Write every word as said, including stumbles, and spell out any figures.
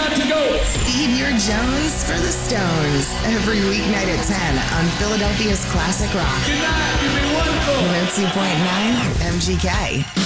got to go. Feed your Jones for the Stones every weeknight at ten on Philadelphia's Classic Rock. Good night. You've been wonderful. one oh two point nine M G K.